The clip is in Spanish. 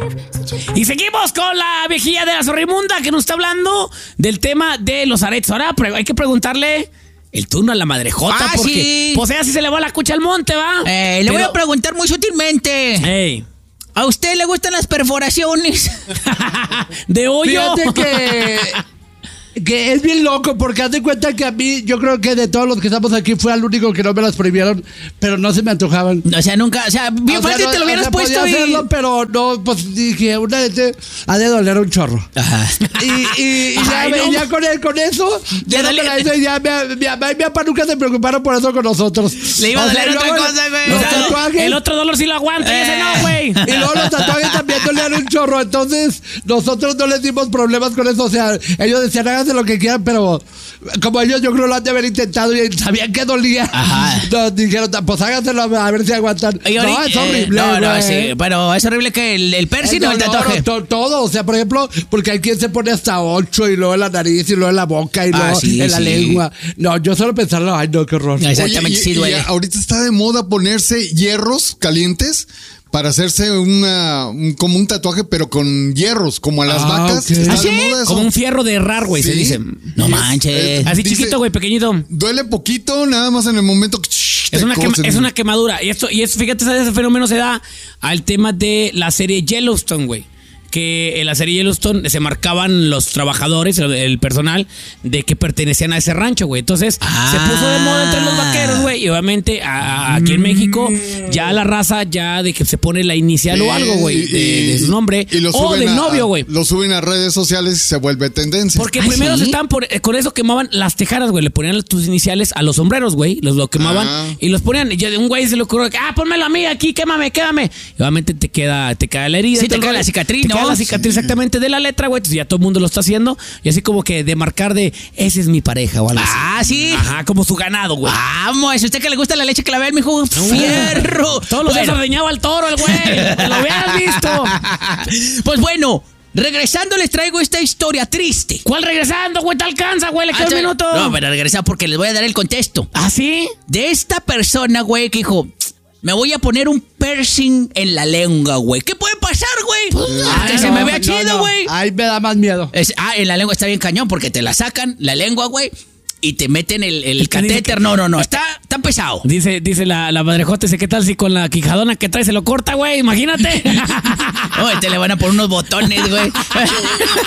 Y seguimos con la viejilla de la Zorrimunda que nos está hablando del tema de los aretes. Ahora hay que preguntarle el turno a la madrejota porque sí. Pues ella sí se le va la cucha al monte, ¿va? Le voy a preguntar muy sutilmente. Ey. ¿A usted le gustan las perforaciones? ¿De hoyo? Fíjate que es bien loco, porque haz de cuenta que a mí, yo creo que de todos los que estamos aquí fue el único que no me las prohibieron, pero no se me antojaban. O sea, nunca, o sea, bien fácil te lo hubieras puesto podía hacerlo, pero no, pues dije, una vez ha de doler un chorro. Ajá. Y Ay, no. ya con eso, ya no me la hice, ya mi mamá y mi papá nunca se preocuparon por eso con nosotros. Le iba a O sea, doler otra luego cosa, güey. Los O sea, tatuajes, el otro dolor sí lo aguanta y ese no, güey. y luego los tatuajes también dolían un chorro. Entonces, nosotros no les dimos problemas con eso. O sea, ellos decían, háganse lo que quieran, pero como ellos yo creo lo han de haber intentado y sabían que dolía. Ajá. Nos dijeron, pues háganselo a ver si aguantan. Y No, es horrible. No, güey. sí, pero es horrible que el piercing o el tatuaje. Todo, o sea, por ejemplo, porque hay quien se pone hasta 8 y luego en la nariz y luego en la boca y luego sí, en la sí. lengua. No, yo solo pensarlo, ay no, qué horror. Exactamente, Oye, sí duele. y ahorita está de moda ponerse hierros calientes para hacerse como un tatuaje, pero con hierros, como a las vacas. ok. Está ¿Ah, sí? de moda eso. Como un fierro de herrar, güey, se Sí. dice. No manches. Así Dice- chiquito, güey, pequeñito. Duele poquito, nada más en el momento que Es una, cosen. es una quemadura. Y fíjate, ese fenómeno se da al tema de la serie Yellowstone, güey. Que en la serie Yellowstone se marcaban los trabajadores, el personal, de que pertenecían a ese rancho, güey. Entonces, se puso de moda entre los vaqueros, güey. Y obviamente, aquí en México, ya la raza, ya de que se pone la inicial o algo, güey, de su nombre. Y lo O suben del novio, güey. Lo suben a redes sociales y se vuelve tendencia. Porque Ay, primero ¿sí? se estaban con eso quemaban las tejadas, güey. Le ponían tus iniciales a los sombreros, güey. Lo quemaban y los ponían. Y un güey se le ocurrió, pónmelo a mí aquí, quémame. Y obviamente te queda la herida. Sí, todo te queda el la rollo. cicatriz, Te ¿no? queda la cicatriz exactamente de la letra, güey. Entonces ya todo el mundo lo está haciendo. Y así como que de marcar de, ese es mi pareja o algo así. Ah, sí. Ajá, como su ganado, güey. Vamos, ¿a usted que le gusta la leche clavel, mijo? ¡Fierro! Todos los días Bueno. ordeñaba al toro, el güey. Lo hubieras visto. Pues bueno, regresando les traigo esta historia triste. ¿Cuál regresando, güey? Te alcanza, güey. Le queda un minuto. No, pero regresa porque les voy a dar el contexto. ¿Ah, sí? De esta persona, güey, que dijo, me voy a poner un piercing en la lengua, güey. ¿Qué puede pasar, güey? Que se me vea chido, güey. Ahí me da más miedo. En la lengua está bien cañón porque te la sacan, la lengua, güey, y te meten el que dice catéter. que- No, está pesado. Dice la madrejota, dice, ¿qué tal si con la quijadona que trae se lo corta, güey? Imagínate. No, te le van a poner unos botones, güey.